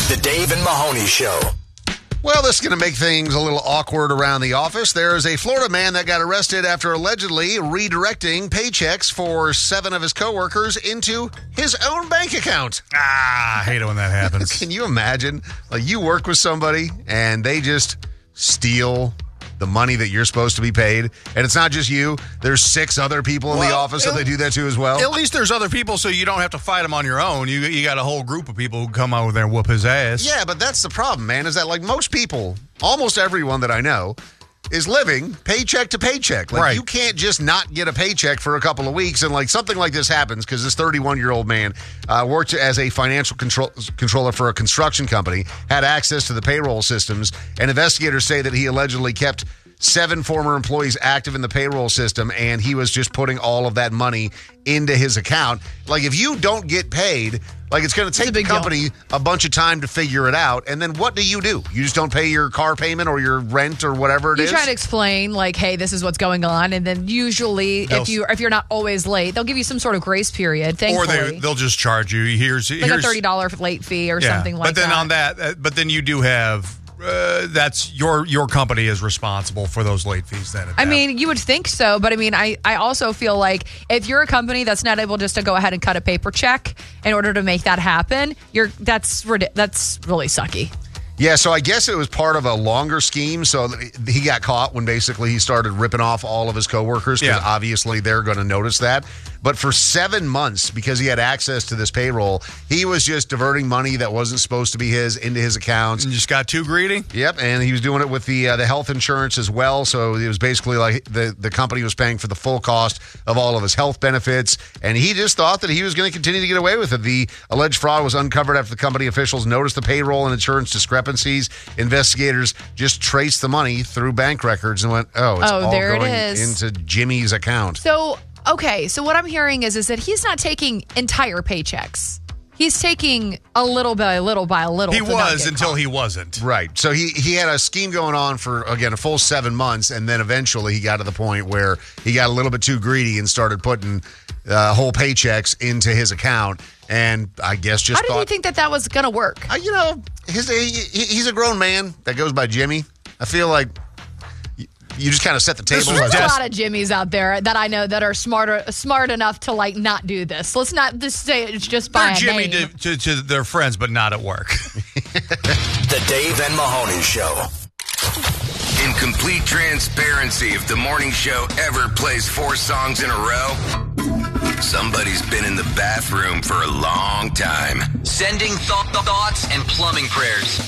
The Dave and Mahoney Show. Well, this is going to make things a little awkward around the office. There is a Florida man that got arrested after allegedly redirecting paychecks for 7 of his coworkers into his own bank account. I hate it when that happens. Can you imagine? Like, you work with somebody and they just steal the money that you're supposed to be paid, and it's not just you. There's 6 other people in the office that they do that to as well. At least there's other people, so you don't have to fight them on your own. You got a whole group of people who come over there and whoop his ass. Yeah, but that's the problem, man, is that like most people, almost everyone that I know, is living paycheck to paycheck. Like, right. You can't just not get a paycheck for a couple of weeks, and like something like this happens because this 31-year-old man worked as a financial controller for a construction company, had access to the payroll systems, and investigators say that he allegedly kept 7 former employees active in the payroll system, and he was just putting all of that money into his account. Like, if you don't get paid, like, it's going to take the company a bunch of time to figure it out. And then what do? You just don't pay your car payment or your rent or whatever it is? You try to explain, like, hey, this is what's going on. And then usually, if you're not always late, they'll give you some sort of grace period, thankfully. Or they'll just charge you. Here's a $30 late fee or something like that. But then on that, but then you do have... that's your company is responsible for those late fees then. I mean, you would think so, but I mean, I also feel like if you're a company that's not able just to go ahead and cut a paper check in order to make that happen, that's really sucky. Yeah, so I guess it was part of a longer scheme. So he got caught when basically he started ripping off all of his coworkers because obviously they're going to notice that. But for 7 months, because he had access to this payroll, he was just diverting money that wasn't supposed to be his into his accounts. And just got too greedy? Yep, and he was doing it with the health insurance as well. So it was basically like the company was paying for the full cost of all of his health benefits. And he just thought that he was going to continue to get away with it. The alleged fraud was uncovered after the company officials noticed the payroll and insurance discrepancies. Investigators just traced the money through bank records and went, it's all there going it is. into Jimmy's account. So, okay, so what I'm hearing is that he's not taking entire paychecks. He's taking a little by little by little. He was until he wasn't. Right. So he had a scheme going on for, again, a full 7 months, and then eventually he got to the point where he got a little bit too greedy and started putting whole paychecks into his account. And I guess just How did you think that was going to work? He's a grown man that goes by Jimmy. I feel like you just kind of set the table. There's a lot of Jimmys out there that I know that are smart enough to like not do this. Let's not just say it's just by Jimmy name. to their friends, but not at work. The Dave and Mahoney Show. In complete transparency, if the morning show ever plays 4 songs in a row, somebody's been in the bathroom for a long time. Sending thoughts and plumbing prayers.